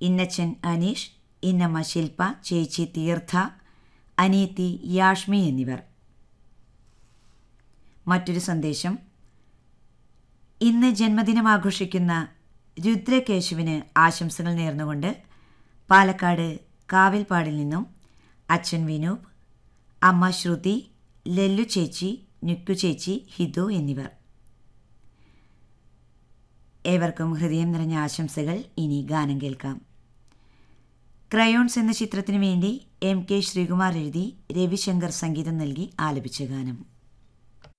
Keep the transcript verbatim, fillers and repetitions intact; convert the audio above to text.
ഇന്നച്ചൻ അനീഷ്, ഇന്നമ്മ ശില്പ, ചേച്ചി തീർത്ഥ, അനിയത്തി യാഷ്മി എന്നിവർ. മറ്റൊരു സന്ദേശം: ഇന്ന് ജന്മദിനം ആഘോഷിക്കുന്ന രുദ്രകേശുവിന് ആശംസകൾ നേർന്നുകൊണ്ട് പാലക്കാട് കാവിൽപ്പാടിൽ നിന്നും അച്ഛൻ വിനൂപ്, അമ്മ ശ്രുതി, ലല്ലു ചേച്ചി, നുക്കു ചേച്ചി, ഹിതു എന്നിവർ. ഏവർക്കും ഹൃദയം നിറഞ്ഞ ആശംസകൾ. ഇനി ഗാനം കേൾക്കാം. ക്രയോൺസ് എന്ന ചിത്രത്തിനു വേണ്ടി എം കെ ശ്രീകുമാർ എഴുതി രവിശങ്കർ സംഗീതം നൽകി ആലപിച്ച ഗാനം.